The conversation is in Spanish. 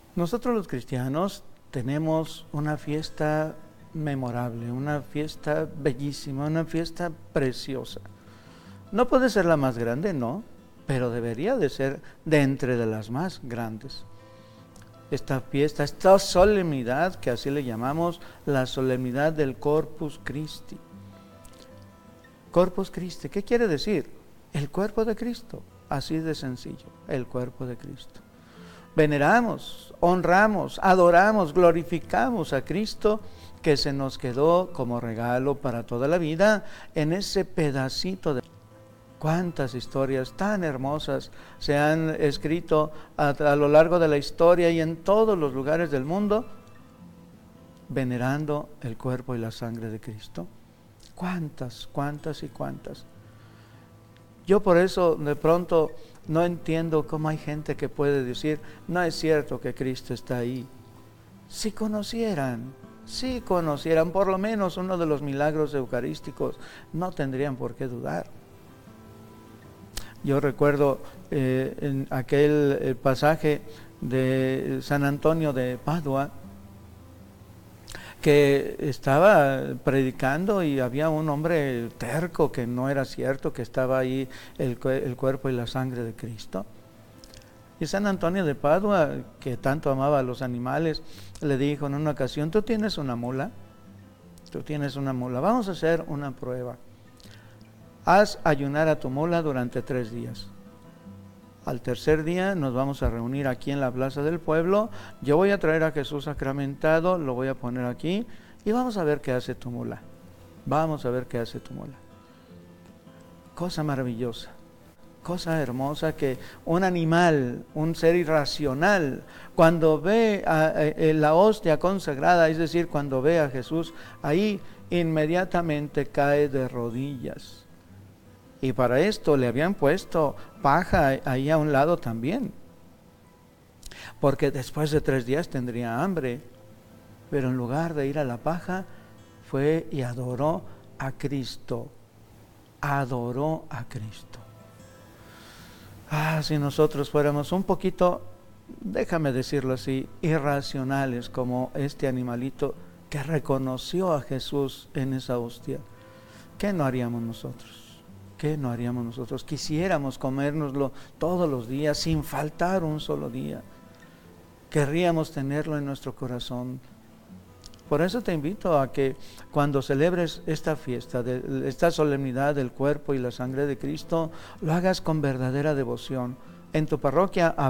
Nosotros los cristianos tenemos una fiesta memorable, una fiesta bellísima, una fiesta preciosa. No puede ser la más grande, no, pero debería de ser de entre de las más grandes. Esta fiesta, esta solemnidad, que así le llamamos, la solemnidad del Corpus Christi. Corpus Christi, ¿qué quiere decir? El cuerpo de Cristo, así de sencillo, el cuerpo de Cristo. Veneramos, honramos, adoramos, glorificamos a Cristo, que se nos quedó como regalo para toda la vida en ese pedacito de... Cuántas historias tan hermosas se han escrito a lo largo de la historia y en todos los lugares del mundo, venerando el cuerpo y la sangre de Cristo. Cuántas, cuántas y cuántas. Yo por eso de pronto no entiendo cómo hay gente que puede decir, no es cierto que Cristo está ahí. Si conocieran por lo menos uno de los milagros eucarísticos, no tendrían por qué dudar. Yo recuerdo en aquel pasaje de San Antonio de Padua, que estaba predicando y había un hombre terco que no era cierto que estaba ahí el cuerpo y la sangre de Cristo. Y San Antonio de Padua, que tanto amaba a los animales, le dijo en una ocasión, tú tienes una mula, vamos a hacer una prueba. Haz ayunar a tu mula durante 3 días. Al tercer día nos vamos a reunir aquí en la plaza del pueblo. Yo voy a traer a Jesús sacramentado, lo voy a poner aquí y vamos a ver qué hace tu mula. Cosa maravillosa, cosa hermosa, que un animal, un ser irracional, cuando ve la hostia consagrada, es decir, cuando ve a Jesús ahí, inmediatamente cae de rodillas. Y para esto le habían puesto paja ahí a un lado también, porque después de 3 días tendría hambre. Pero en lugar de ir a la paja, fue y adoró a Cristo. Si nosotros fuéramos un poquito, déjame decirlo así, irracionales como este animalito que reconoció a Jesús en esa hostia, ¿qué no haríamos nosotros? Quisiéramos comérnoslo todos los días sin faltar un solo día. Querríamos tenerlo en nuestro corazón. Por eso te invito a que cuando celebres esta fiesta, esta solemnidad del cuerpo y la sangre de Cristo, lo hagas con verdadera devoción. En tu parroquia